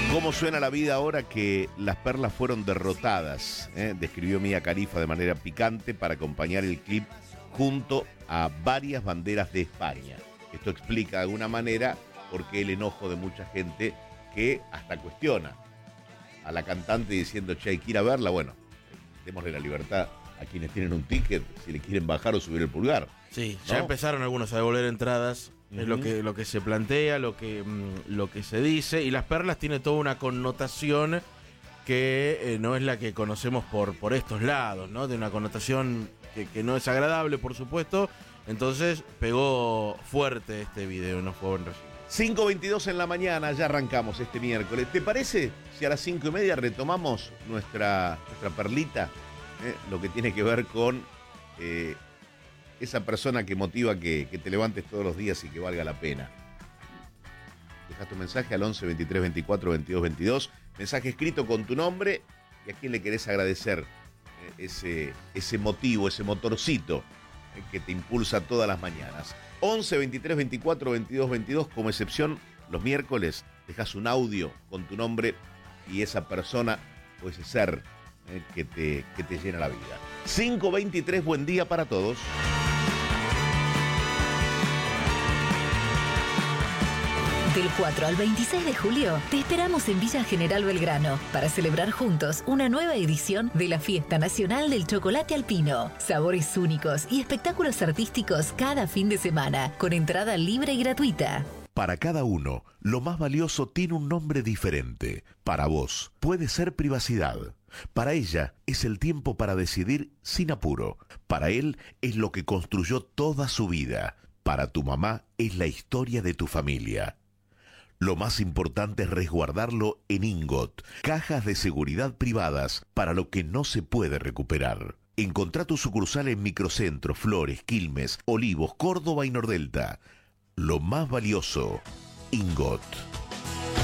¿Cómo suena la vida ahora que las perlas fueron derrotadas? Describió Mia Khalifa de manera picante para acompañar el clip junto a varias banderas de España. Esto explica de alguna manera por qué el enojo de mucha gente que hasta cuestiona a la cantante diciendo, che, hay que ir a verla. Bueno, démosle la libertad a quienes tienen un ticket, si le quieren bajar o subir el pulgar. Sí, ya empezaron algunos a devolver entradas. Es lo que se plantea, lo que se dice. Y Las Perlas tiene toda una connotación que no es la que conocemos por estos lados, ¿no? De una connotación que no es agradable, por supuesto. Entonces pegó fuerte este video, no fue buen recibo. 5:22 en la mañana, ya arrancamos este miércoles. ¿Te parece si a las 5:30 retomamos nuestra perlita? Lo que tiene que ver con esa persona que motiva que te levantes todos los días y que valga la pena. Dejas tu mensaje al 11 23 24 22 22, mensaje escrito con tu nombre y a quién le querés agradecer ese motivo, ese motorcito que te impulsa todas las mañanas. 11 23 24 22 22, como excepción, los miércoles dejas un audio con tu nombre y esa persona o ese ser que te llena la vida. 5:23, buen día para todos. Del 4 al 26 de julio, te esperamos en Villa General Belgrano para celebrar juntos una nueva edición de la Fiesta Nacional del Chocolate Alpino. Sabores únicos y espectáculos artísticos cada fin de semana, con entrada libre y gratuita. Para cada uno, lo más valioso tiene un nombre diferente. Para vos, puede ser privacidad. Para ella, es el tiempo para decidir sin apuro. Para él, es lo que construyó toda su vida. Para tu mamá, es la historia de tu familia. Lo más importante es resguardarlo en Ingot, cajas de seguridad privadas para lo que no se puede recuperar. Encontrá tu sucursal en Microcentro, Flores, Quilmes, Olivos, Córdoba y Nordelta. Lo más valioso, Ingot.